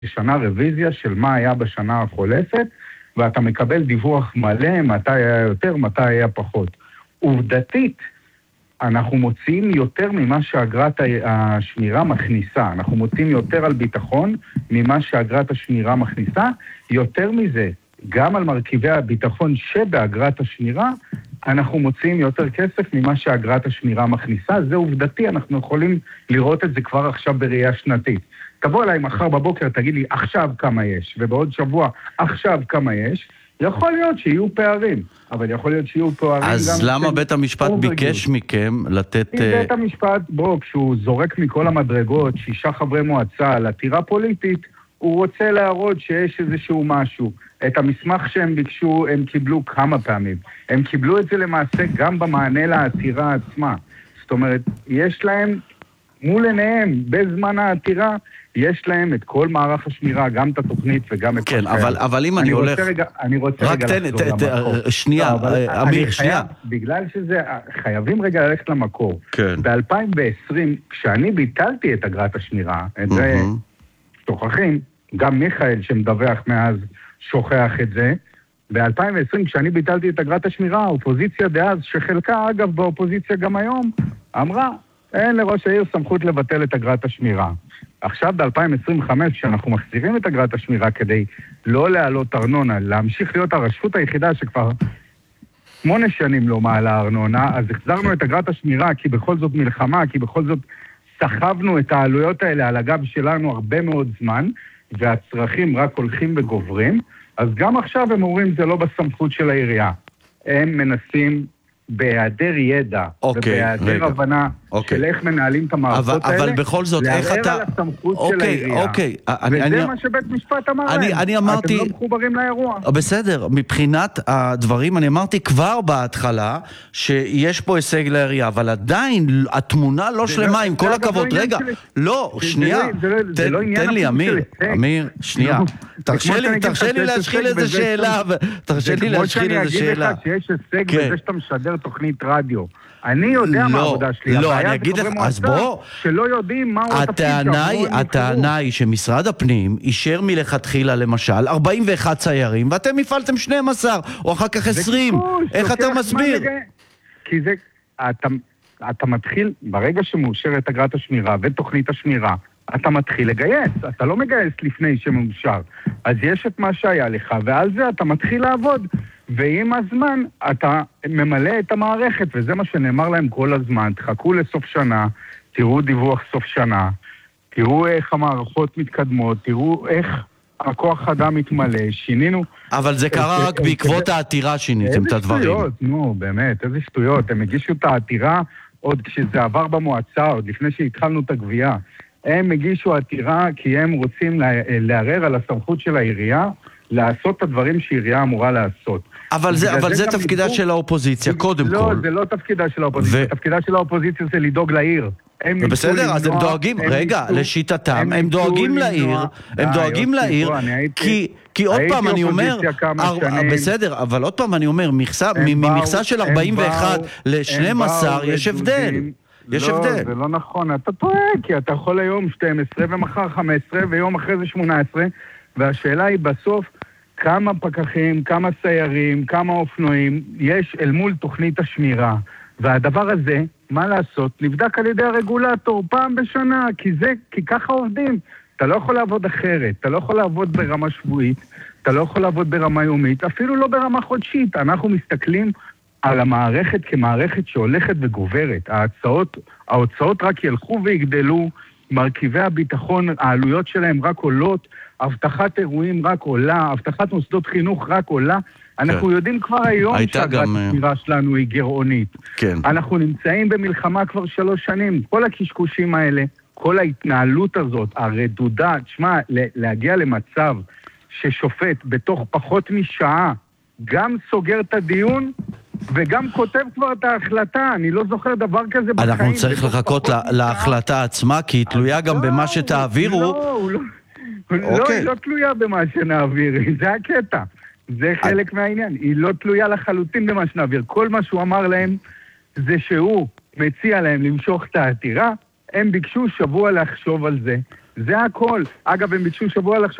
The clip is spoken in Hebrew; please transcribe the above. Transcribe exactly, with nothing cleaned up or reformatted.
שנה רוויזיה של מה היה בשנה החולפת, ואתה מקבל דיווח מלא, מתי היה יותר, מתי היה פחות. עובדתית, אנחנו מוציאים יותר ממה שאגרת השמירה מכניסה. אנחנו מוציאים יותר על ביטחון ממה שאגרת השמירה מכניסה. יותר מזה, גם על מרכיבי הביטחון שבאגרת השמירה, אנחנו מוציאים יותר כסף ממה שאגרת השמירה מכניסה. זה עובדתי, אנחנו יכולים לראות את זה כבר עכשיו בראייה שנתית. תבוא אליי מחר בבוקר, תגיד לי עכשיו כמה יש, ובעוד שבוע עכשיו כמה יש, יכול להיות שיהיו פערים, אבל יכול להיות שיהיו פערים... אז למה בית המשפט ביקש מכם לתת... בית המשפט, בו, כשהוא זורק מכל המדרגות, שישה חברי מועצה על עתירה פוליטית, הוא רוצה להראות שיש איזשהו משהו. את המסמך שהם ביקשו, הם קיבלו כמה פעמים. הם קיבלו את זה למעשה גם במענה לעתירה עצמה. זאת אומרת, יש להם מול עיניהם, בזמן העתירה, יש להם את כל מערך השמירה, גם את התוכנית וגם את... כן, אבל, אבל אם אני, אני הולך... רגע, אני רוצה רגע תן, לחזור ת, למקור. ת, שנייה, לא, אמיר, שנייה. חייב, בגלל שזה, חייבים רגע ללכת למקור. כן. ב-אלפיים ועשרים, כשאני ביטלתי את אגרת השמירה, את זה שוכחים, גם מיכאל שמדווח מאז שוכח את זה, ב-אלפיים ועשרים, כשאני ביטלתי את אגרת השמירה, האופוזיציה דאז, שחלקה אגב באופוזיציה גם היום, אמרה, אין לראש העיר סמכות לבטל את אגרת השמירה. עכשיו ב-אלפיים עשרים וחמש, כשאנחנו מחזירים את אגרת השמירה כדי לא להעלות ארנונה, להמשיך להיות הרשות היחידה שכבר שמונה שנים לא מעלה ארנונה, אז החזרנו את אגרת השמירה כי בכל זאת מלחמה, כי בכל זאת סחבנו את העלויות האלה על הגב שלנו הרבה מאוד זמן, והצרכים רק הולכים וגוברים, אז גם עכשיו הם אומרים זה לא בסמכות של העירייה. הם מנסים... בהיעדר ידע, ובהיעדר הבנה של איך מנהלים את המערכות האלה, אבל בכל זאת, איך אתה... לערער על הסמכות של העירייה. וזה מה שבית משפט אמר להם. אתם לא מחוברים לאירוע. בסדר, מבחינת הדברים, אני אמרתי כבר בהתחלה, שיש פה הישג לעירייה, אבל עדיין התמונה לא שלמה, עם כל הכבוד. רגע, לא, שנייה, תן לי, אמיר, אמיר, שנייה. תרשה לי להשחיל איזה שאלה, תרשה לי להשחיל איזה שאלה. זה כמו שאני אגיד לך שיש הישג בזה שאתה משדר תוכנית רדיו. אני יודע מה העבודה שלי. לא, אני אגיד לך, אז בוא... שלא יודעים מה הוא התפקיד. הטענה היא שמשרד הפנים אישר מלכתחילה למשל ארבעים ואחד ציירים, ואתם הפעלתם שנים עשר, או אחר כך עשרים. איך אתה מסביר? כי זה... אתה מתחיל, ברגע שמאושרת אגרת השמירה ותוכנית השמירה, אתה מתחיל לגייס. אתה לא מגייס לפני שמאושר. אז יש את מה שהיה לך, ועל זה אתה מתחיל לעבוד. ועם הזמן אתה ממלא את המערכת, וזה מה שנאמר להם כל הזמן. תחכו לסוף שנה, תראו דיווח סוף שנה, תראו איך המערכות מתקדמות, תראו איך הכוח אדם מתמלא, שינינו... אבל זה קרה רק בעקבות העתירה שיניתם את הדברים. איזה שטויות, נו, באמת, איזה שטויות. הם הגישו את העתירה עוד כשזה עבר במועצה, עוד לפני שהתחלנו את הגבייה. הם הגישו עתירה כי הם רוצים לערער על הסמכות של העירייה, לעשות את הדברים שהעירייה אמורה לעשות. אבל זה, אבל זה תפקידה של האופוזיציה, קודם כל. לא, זה לא תפקידה של האופוזיציה. תפקידה של האופוזיציה זה לדאוג לעיר. בסדר, אז הם דואגים, רגע, לשיטתם, הם דואגים לעיר, הם דואגים לעיר, כי עוד פעם אני אומר, בסדר, אבל עוד פעם אני אומר, ממכסה של ארבעים ואחת ל-שנים עשר יש הבדל. יש הבדל. לא, זה לא נכון, אתה טועה, כי אתה יכול היום שתים עשרה ומחר חמש עשרה ויום אחרי זה שמונה עשרה, והשאלה היא בסוף כמה פקחים, כמה סיירים, כמה אופנועים יש אל מול תוכנית השמירה. והדבר הזה, מה לעשות, נבדק על ידי הרגולטור פעם בשנה, כי זה, כי ככה עובדים. אתה לא יכול לעבוד אחרת, אתה לא יכול לעבוד ברמה שבועית, אתה לא יכול לעבוד ברמה יומית, אפילו לא ברמה חודשית. אנחנו מסתכלים על המערכת כמערכת שהולכת וגוברת. ההצעות, ההוצאות רק ילכו ויגדלו, מרכיבי הביטחון, העלויות שלהם רק עולות, הבטחת אירועים רק עולה, הבטחת מוסדות חינוך רק עולה. אנחנו יודעים כבר היום שהגרת השמירה שלנו היא גרעונית. אנחנו נמצאים במלחמה כבר שלוש שנים. כל הקשקושים האלה, כל ההתנהלות הזאת, הרדודה, תשמע, להגיע למצב ששופט בתוך פחות משעה גם סוגר את הדיון וגם כותב כבר את ההחלטה. אני לא זוכר דבר כזה בחיים. אנחנו צריך לחכות להחלטה עצמה, כי היא תלויה גם במה שתעבירו. לא, לא, היא לא תלויה במה שנעביר, זה הקטע. זה חלק מהעניין. היא לא תלויה לחלוטין במה שנעביר. כל מה שהוא אמר להם זה שהוא מציע להם למשוך את העתירה, הם ביקשו שבוע לחשוב על זה. זה הכל. אגב, הם ביקשו שבוע לחשוב